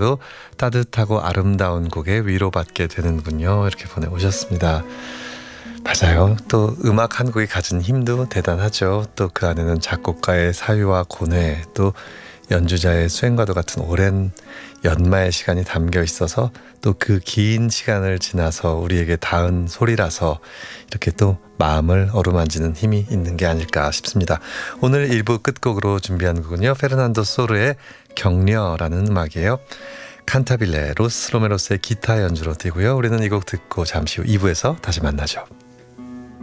들어도 따뜻하고 아름다운 곡에 위로받게 되는군요. 이렇게 보내오셨습니다. 맞아요. 또 음악 한 곡이 가진 힘도 대단하죠. 또 그 안에는 작곡가의 사유와 고뇌, 또 연주자의 수행과도 같은 오랜 연마의 시간이 담겨 있어서 또 그 긴 시간을 지나서 우리에게 닿은 소리라서 이렇게 또 마음을 어루만지는 힘이 있는 게 아닐까 싶습니다. 오늘 1부 끝곡으로 준비한 곡은요, 페르난도 소르의 격려라는 음악이에요. 칸타빌레 로스 로메로스의 기타 연주로 띄고요. 우리는 이 곡 듣고 잠시 후 2부에서 다시 만나죠.